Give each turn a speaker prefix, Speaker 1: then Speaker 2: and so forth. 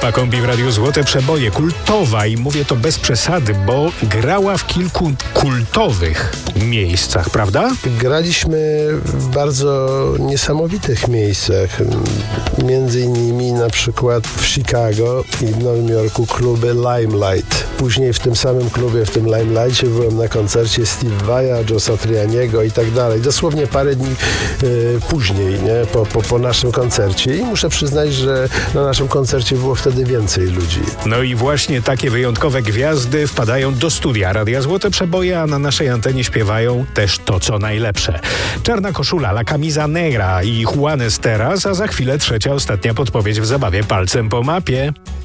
Speaker 1: Grupa Kombi w Radiu Złote Przeboje, kultowa i mówię to bez przesady, bo grała w kilku kultowych miejscach, prawda?
Speaker 2: Graliśmy w bardzo niesamowitych miejscach, między innymi na przykład w Chicago i w Nowym Jorku kluby Limelight. Później w tym samym klubie, w tym Limelightie byłem na koncercie Steve Vai'a, Joe Satrianiego i tak dalej. Dosłownie parę dni później, nie? Po naszym koncercie i muszę przyznać, że na naszym koncercie było wtedy więcej ludzi.
Speaker 1: No i właśnie takie wyjątkowe gwiazdy wpadają do studia Radia Złote Przeboje, a na naszej antenie śpiewają też to, co najlepsze. Czarna koszula, La Camisa Negra i Juanes Teraz, a za chwilę trzecia, ostatnia podpowiedź w zabawie Palcem po mapie.